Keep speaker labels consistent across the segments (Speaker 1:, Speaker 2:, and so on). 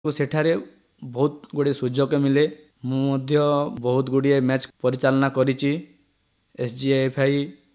Speaker 1: ସେଠାରେ ବହୁତ ଗୁଡ଼ିଏ ସୁଯୋଗ ମିଳେ। ମୁଁ ମଧ୍ୟ ବହୁତ ଗୁଡ଼ିଏ ମ୍ୟାଚ୍ ପରିଚାଳନା କରିଛି। SGFI,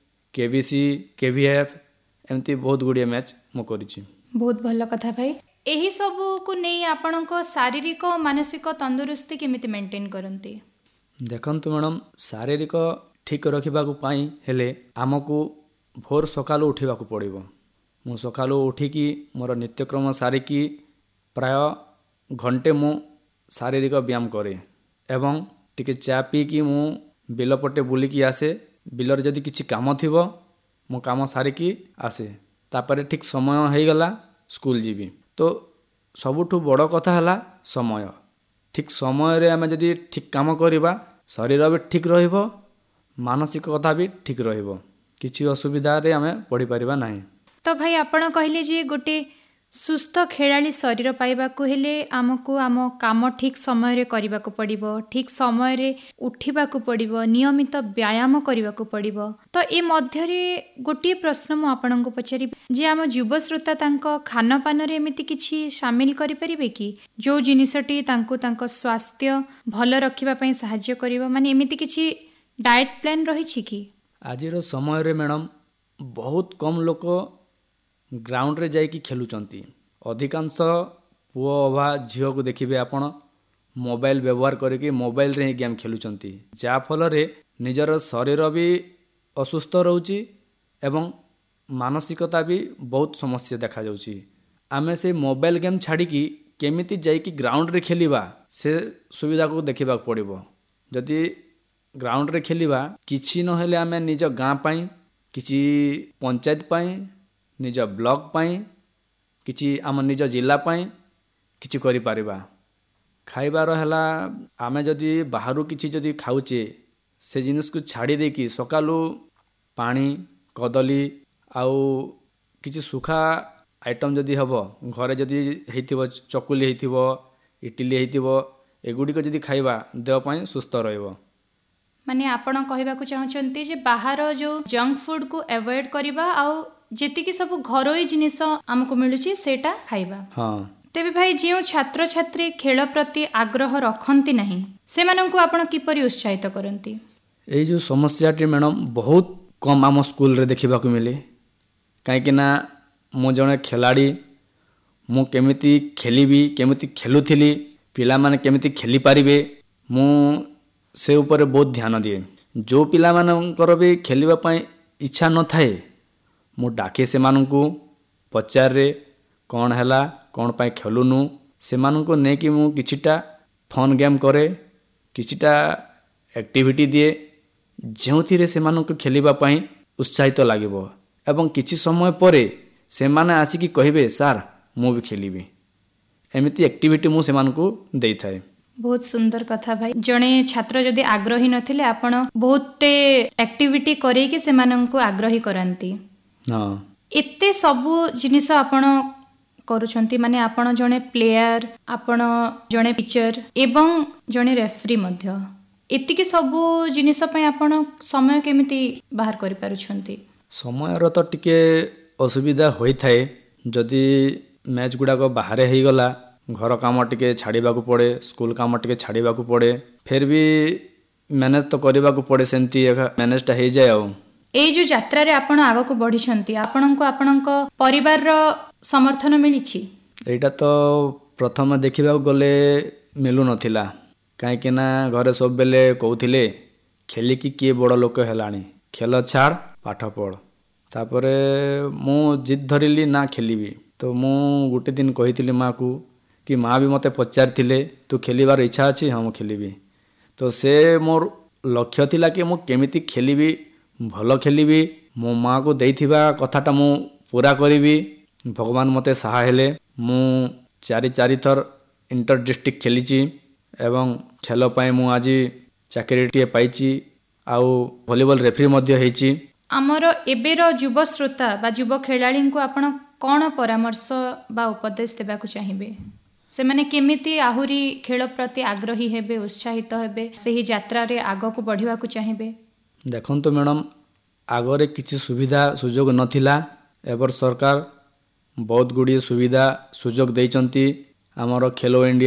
Speaker 1: KBC, KVF ଏମିତି ବହୁତ ଗୁଡ଼ିଏ ମ୍ୟାଚ୍ ମୁଁ କରିଛି।
Speaker 2: ବହୁତ ଭଲ କଥା ଭାଇ। ଏହି ସବୁକୁ ନେଇ ଆପଣଙ୍କ ଶାରୀରିକ ଓ ମାନସିକ ତନ୍ଦୁରୁସ୍ତି କେମିତି ମେଣ୍ଟେନ୍ କରନ୍ତି?
Speaker 1: ଦେଖନ୍ତୁ ମ୍ୟାଡ଼ାମ୍, ଶାରୀରିକ ଠିକ୍ ରଖିବାକୁ ପାଇଁ ହେଲେ ଆମକୁ ଭୋର ସକାଳୁ ଉଠିବାକୁ ପଡ଼ିବ। ମୁଁ ସକାଳୁ ଉଠିକି ମୋର ନିତ୍ୟକ୍ରମ ସାରିକି ପ୍ରାୟ ଘଣ୍ଟେ ମୁଁ ଶାରୀରିକ ବ୍ୟାୟାମ କରେ ଏବଂ ଟିକେ ଚା ପିଇକି ମୁଁ ବିଲ ପଟେ ବୁଲିକି ଆସେ। ବିଲରେ ଯଦି କିଛି କାମ ଥିବ ମୁଁ କାମ ସାରିକି ଆସେ। ତାପରେ ଠିକ୍ ସମୟ ହେଇଗଲା ସ୍କୁଲ ଯିବି। ତ ସବୁଠୁ ବଡ଼ କଥା ହେଲା ସମୟ। ଠିକ୍ ସମୟରେ ଆମେ ଯଦି ଠିକ୍ କାମ କରିବା ଶରୀର ବି ଠିକ୍ ରହିବ, ମାନସିକ କଥା ବି ଠିକ୍ ରହିବ। କିଛି ଅସୁବିଧାରେ ଆମେ ପଡ଼ିପାରିବା ନାହିଁ।
Speaker 2: ତ ଭାଇ ଆପଣ କହିଲେ ଯେ ଗୋଟେ ସୁସ୍ଥ ଖେଳାଳି ଶରୀର ପାଇବାକୁ ହେଲେ ଆମକୁ ଆମ କାମ ଠିକ୍ ସମୟରେ କରିବାକୁ ପଡ଼ିବ, ଠିକ୍ ସମୟରେ ଉଠିବାକୁ ପଡ଼ିବ, ନିୟମିତ ବ୍ୟାୟାମ କରିବାକୁ ପଡ଼ିବ। ତ ଏ ମଧ୍ୟରେ ଗୋଟିଏ ପ୍ରଶ୍ନ ମୁଁ ଆପଣଙ୍କୁ ପଚାରିବି ଯେ ଆମ ଯୁବ ଶ୍ରୋତା ତାଙ୍କ ଖାନପାନରେ ଏମିତି କିଛି ସାମିଲ କରିପାରିବେ କି ଯେଉଁ ଜିନିଷଟି ତାଙ୍କୁ ତାଙ୍କ ସ୍ୱାସ୍ଥ୍ୟ ଭଲ ରଖିବା ପାଇଁ ସାହାଯ୍ୟ କରିବ? ମାନେ ଏମିତି କିଛି ଡାଏଟ୍ ପ୍ଲାନ୍ ରହିଛି କି?
Speaker 1: ଆଜିର ସମୟରେ ମ୍ୟାଡ଼ାମ୍ ବହୁତ କମ୍ ଲୋକ ଗ୍ରାଉଣ୍ଡରେ ଯାଇକି ଖେଳୁଛନ୍ତି। ଅଧିକାଂଶ ପୁଅ ଅବା ଝିଅକୁ ଦେଖିବେ ଆପଣ ମୋବାଇଲ ବ୍ୟବହାର କରିକି ମୋବାଇଲରେ ହିଁ ଗେମ୍ ଖେଳୁଛନ୍ତି। ଯାହାଫଳରେ ନିଜର ଶରୀର ବି ଅସୁସ୍ଥ ରହୁଛି ଏବଂ ମାନସିକତା ବି ବହୁତ ସମସ୍ୟା ଦେଖାଯାଉଛି। ଆମେ ସେ ମୋବାଇଲ ଗେମ୍ ଛାଡ଼ିକି କେମିତି ଯାଇକି ଗ୍ରାଉଣ୍ଡରେ ଖେଳିବା ସେ ସୁବିଧାକୁ ଦେଖିବାକୁ ପଡ଼ିବ। ଯଦି ଗ୍ରାଉଣ୍ଡରେ ଖେଳିବା କିଛି ନହେଲେ ଆମେ ନିଜ ଗାଁ ପାଇଁ, କିଛି ପଞ୍ଚାୟତ ପାଇଁ, ନିଜ ବ୍ଲକ ପାଇଁ, କିଛି ଆମ ନିଜ ଜିଲ୍ଲା ପାଇଁ କିଛି କରିପାରିବା। ଖାଇବାର ହେଲା ଆମେ ଯଦି ବାହାରୁ କିଛି ଯଦି ଖାଉଛେ ସେ ଜିନିଷକୁ ଛାଡ଼ି ଦେଇକି ସକାଳୁ ପାଣି, କଦଳୀ ଆଉ କିଛି ସୁଖା ଆଇଟମ୍ ଯଦି ହେବ, ଘରେ ଯଦି ହେଇଥିବ, ଚକୁଲି ହେଇଥିବ, ଇଟିଲି ହେଇଥିବ, ଏଗୁଡ଼ିକ ଯଦି ଖାଇବା ଦେହ ପାଇଁ ସୁସ୍ଥ ରହିବ।
Speaker 2: ମାନେ ଆପଣ କହିବାକୁ ଚାହୁଁଛନ୍ତି ଯେ ବାହାର ଯେଉଁ ଜଙ୍କ ଫୁଡ଼କୁ ଆଭଏଡ୍ କରିବା ଆଉ ଯେତିକି ସବୁ ଘରୋଇ ଜିନିଷ ଆମକୁ ମିଳୁଛି ସେଇଟା ଖାଇବା।
Speaker 1: ହଁ।
Speaker 2: ତେବେ ଭାଇ ଯେଉଁ ଛାତ୍ରଛାତ୍ରୀ ଖେଳ ପ୍ରତି ଆଗ୍ରହ ରଖନ୍ତି ନାହିଁ ସେମାନଙ୍କୁ ଆପଣ କିପରି ଉତ୍ସାହିତ କରନ୍ତି?
Speaker 1: ଏଇ ଯେଉଁ ସମସ୍ୟାଟି ମ୍ୟାଡ଼ାମ୍ ବହୁତ କମ୍ ଆମ ସ୍କୁଲରେ ଦେଖିବାକୁ ମିଳେ। କାହିଁକିନା ମୁଁ ଜଣେ ଖେଳାଳି, ମୁଁ କେମିତି ଖେଳିବି, କେମିତି ଖେଳୁଥିଲି, ପିଲାମାନେ କେମିତି ଖେଳିପାରିବେ, ମୁଁ ସେ ଉପରେ ବହୁତ ଧ୍ୟାନ ଦିଏ। ଯେଉଁ ପିଲାମାନଙ୍କର ବି ଖେଳିବା ପାଇଁ ଇଚ୍ଛା ନଥାଏ ମୁଁ ଡାକେ ସେମାନଙ୍କୁ, ପଚାରେ କ'ଣ ହେଲା, କ'ଣ ପାଇଁ ଖେଳୁନୁ। ସେମାନଙ୍କୁ ନେଇକି ମୁଁ କିଛିଟା ଫନ୍ ଗେମ୍ କରେ, କିଛିଟା ଆକ୍ଟିଭିଟି ଦିଏ ଯେଉଁଥିରେ ସେମାନଙ୍କୁ ଖେଳିବା ପାଇଁ ଉତ୍ସାହିତ ଲାଗିବ ଏବଂ କିଛି ସମୟ ପରେ ସେମାନେ ଆସିକି କହିବେ ସାର୍ ମୁଁ ବି ଖେଳିବି। ଏମିତି ଆକ୍ଟିଭିଟି ମୁଁ ସେମାନଙ୍କୁ ଦେଇଥାଏ।
Speaker 2: ବହୁତ ସୁନ୍ଦର କଥା ଭାଇ। ଜଣେ ଛାତ୍ର ଯଦି ଆଗ୍ରହୀ ନଥିଲେ ଆପଣ ବହୁତ ଆକ୍ଟିଭିଟି କରେଇକି ସେମାନଙ୍କୁ ଆଗ୍ରହୀ କରାନ୍ତି।
Speaker 1: ହଁ।
Speaker 2: ଏତେ ସବୁ ଜିନିଷ ଆପଣ କରୁଛନ୍ତି, ମାନେ ଆପଣ ଜଣେ ପ୍ଲେୟାର, ଆପଣ ଜଣେ ଟିଚର ଏବଂ ଜଣେ ରେଫରି ମଧ୍ୟ। ଏତିକି ସବୁ ଜିନିଷ ପାଇଁ ଆପଣ ସମୟ କେମିତି ବାହାର କରିପାରୁଛନ୍ତି?
Speaker 1: ସମୟର ତ ଟିକେ ଅସୁବିଧା ହୋଇଥାଏ। ଯଦି ମ୍ୟାଚ୍ ଗୁଡ଼ାକ ବାହାରେ ହେଇଗଲା, ଘର କାମ ଟିକେ ଛାଡ଼ିବାକୁ ପଡ଼େ, ସ୍କୁଲ କାମ ଟିକେ ଛାଡ଼ିବାକୁ ପଡ଼େ, ଫେର ବି ମ୍ୟାନେଜ୍ ତ କରିବାକୁ ପଡ଼େ, ସେମିତି ମ୍ୟାନେଜଟା ହେଇଯାଏ ଆଉ।
Speaker 2: ଏଇ ଯେଉଁ ଯାତ୍ରାରେ ଆପଣ ଆଗକୁ ବଢ଼ିଛନ୍ତି, ଆପଣଙ୍କୁ ଆପଣଙ୍କ ପରିବାରର ସମର୍ଥନ ମିଳିଛି?
Speaker 1: ଏଇଟା ତ ପ୍ରଥମେ ଦେଖିବାକୁ ଗଲେ ମିଳୁନଥିଲା। କାହିଁକିନା ଘରେ ସବୁବେଳେ କହୁଥିଲେ ଖେଳିକି କିଏ ବଡ଼ ଲୋକ ହେଲାଣି, ଖେଳ ଛାଡ଼ ପାଠ ପଢ଼। ତାପରେ ମୁଁ ଜିଦ୍ ଧରିଲି ନା ଖେଳିବି। ତ ମୁଁ ଗୋଟେ ଦିନ କହିଥିଲି ମାଆକୁ କି ମାଆ ବି ମୋତେ ପଚାରିଥିଲେ ତୁ ଖେଳିବାର ଇଚ୍ଛା ଅଛି? ହଁ ମୁଁ ଖେଳିବି। ତ ସେ ମୋର ଲକ୍ଷ୍ୟ ଥିଲା କି ମୁଁ କେମିତି ଖେଳିବି, ଭଲ ଖେଳିବି, ମୋ ମାଆକୁ ଦେଇଥିବା କଥାଟା ମୁଁ ପୁରା କରିବି। ଭଗବାନ ମୋତେ ସାହା ହେଲେ। ମୁଁ ଚାରି ଥର ଇଣ୍ଟର ଡିଷ୍ଟ୍ରିକ୍ଟ ଖେଳିଛି ଏବଂ ଖେଳ ପାଇଁ ମୁଁ ଆଜି ଚାକିରିଟିଏ ପାଇଛି ଆଉ ଭଲିବଲ ରେଫରି ମଧ୍ୟ ହେଇଛି।
Speaker 2: ଆମର ଏବେର ଯୁବ ଶ୍ରୋତା ବା ଯୁବ ଖେଳାଳିଙ୍କୁ ଆପଣ କ'ଣ ପରାମର୍ଶ ବା ଉପଦେଶ ଦେବାକୁ ଚାହିଁବେ? ସେମାନେ କେମିତି ଆହୁରି ଖେଳ ପ୍ରତି ଆଗ୍ରହୀ ହେବେ, ଉତ୍ସାହିତ ହେବେ, ସେହି ଯାତ୍ରାରେ ଆଗକୁ ବଢ଼ିବାକୁ ଚାହିଁବେ?
Speaker 1: ଦେଖନ୍ତୁ ମ୍ୟାଡ଼ାମ୍, ଆଗରେ କିଛି ସୁବିଧା ସୁଯୋଗ ନଥିଲା। ଏବେ ସରକାର ବହୁତ ଗୁଡ଼ିଏ ସୁବିଧା ସୁଯୋଗ ଦେଇଛନ୍ତି। ଆମର ଖେଲୋ ଇଣ୍ଡିଆ